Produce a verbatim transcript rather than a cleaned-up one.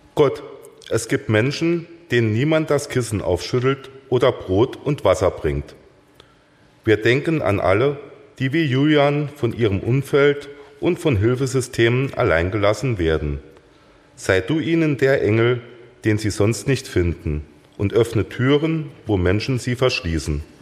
Gott, es gibt Menschen, denen niemand das Kissen aufschüttelt oder Brot und Wasser bringt. Wir denken an alle, die wie Julian von ihrem Umfeld und von Hilfesystemen alleingelassen werden. Sei du ihnen der Engel, den sie sonst nicht finden, und öffne Türen, wo Menschen sie verschließen.